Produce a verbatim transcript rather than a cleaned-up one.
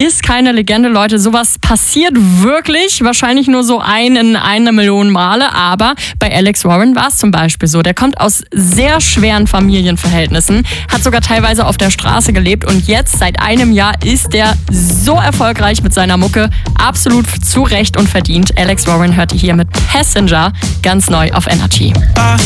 ist keine Legende, Leute. Sowas passiert wirklich. Wahrscheinlich nur so ein in eine Million Male. Aber bei Alex Warren war es zum Beispiel so. Der kommt aus sehr schweren Familienverhältnissen, hat sogar teilweise auf der Straße gelebt und jetzt seit einem Jahr ist er so erfolgreich mit seiner Mucke. Absolut zu Recht und verdient. Alex Warren hörte hier mit Passenger ganz neu auf Energy. I